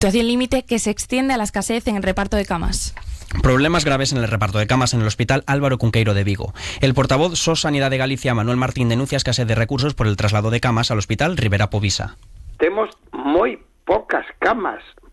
Situación límite que se extiende a la escasez en el reparto de camas. Problemas graves en el reparto de camas en el Hospital Álvaro Cunqueiro de Vigo. El portavoz SOS Sanidad de Galicia, Manuel Martín, denuncia escasez de recursos por el traslado de camas al Hospital Ribera Povisa. Temos moi pocas camas